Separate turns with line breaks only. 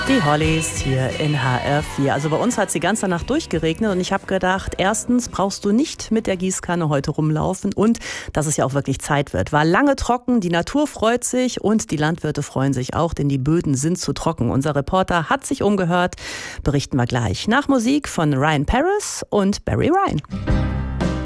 Die Hollies hier in HR4. Also bei uns hat es die ganze Nacht durchgeregnet und ich habe gedacht, erstens brauchst du nicht mit der Gießkanne heute rumlaufen und dass es ja auch wirklich Zeit wird. War lange trocken, die Natur freut sich und die Landwirte freuen sich auch, denn die Böden sind zu trocken. Unser Reporter hat sich umgehört, berichten wir gleich. Nach Musik von Ryan Paris und Barry Ryan.